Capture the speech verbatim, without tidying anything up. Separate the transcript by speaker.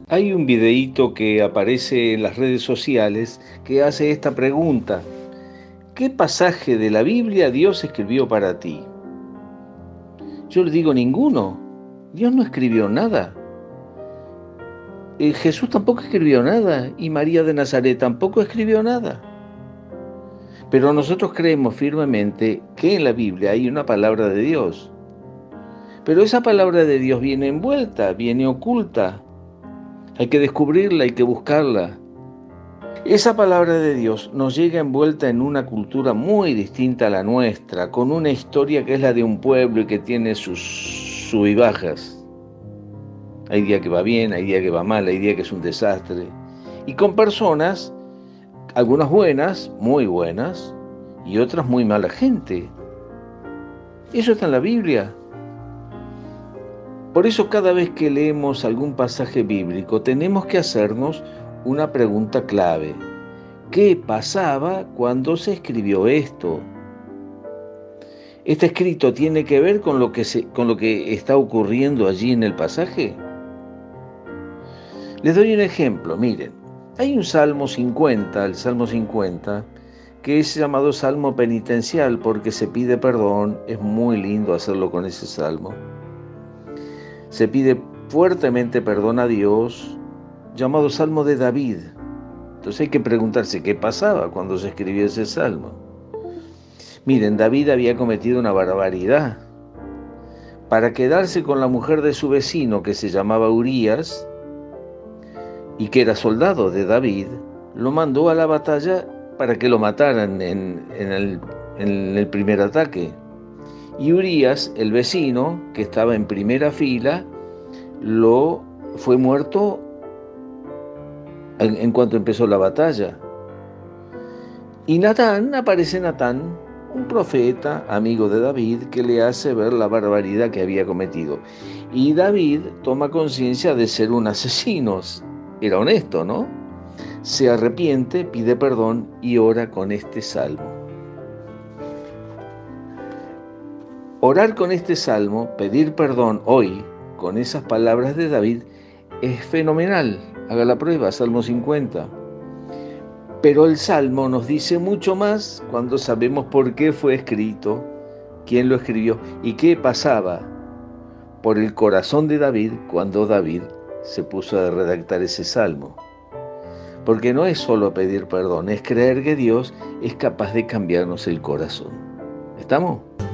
Speaker 1: Hay un videíto que aparece en las redes sociales que hace esta pregunta: ¿qué pasaje de la Biblia Dios escribió para ti? Yo le digo ninguno. Dios no escribió nada. Eh, Jesús tampoco escribió nada y María de Nazaret tampoco escribió nada. Pero nosotros creemos firmemente que en la Biblia hay una palabra de Dios. Pero esa palabra de Dios viene envuelta, viene oculta. Hay que descubrirla, hay que buscarla. Esa palabra de Dios nos llega envuelta en una cultura muy distinta a la nuestra, con una historia que es la de un pueblo y que tiene sus sub y bajas. Hay día que va bien, hay día que va mal, hay día que es un desastre. Y con personas, algunas buenas, muy buenas, y otras muy mala gente. Eso está en la Biblia. Por eso cada vez que leemos algún pasaje bíblico tenemos que hacernos una pregunta clave. ¿Qué pasaba cuando se escribió esto? ¿Este escrito tiene que ver con lo que, se, con lo que está ocurriendo allí en el pasaje? Les doy un ejemplo, miren. Hay un Salmo cincuenta, el Salmo cincuenta, que es llamado Salmo penitencial porque se pide perdón. Es muy lindo hacerlo con ese Salmo. Se pide fuertemente perdón a Dios, llamado Salmo de David. Entonces hay que preguntarse qué pasaba cuando se escribió ese Salmo. Miren, David había cometido una barbaridad. Para quedarse con la mujer de su vecino, que se llamaba Urías, y que era soldado de David, lo mandó a la batalla para que lo mataran en, en, el, en el primer ataque. Y Urías, el vecino, que estaba en primera fila, lo fue muerto en, en cuanto empezó la batalla. Y Natán, aparece Natán, un profeta, amigo de David, que le hace ver la barbaridad que había cometido. Y David toma conciencia de ser un asesino. Era honesto, ¿no? Se arrepiente, pide perdón y ora con este salmo. Orar con este salmo, pedir perdón hoy, con esas palabras de David, es fenomenal. Haga la prueba, Salmo cincuenta. Pero el Salmo nos dice mucho más cuando sabemos por qué fue escrito, quién lo escribió y qué pasaba por el corazón de David cuando David se puso a redactar ese Salmo. Porque no es solo pedir perdón, es creer que Dios es capaz de cambiarnos el corazón. ¿Estamos?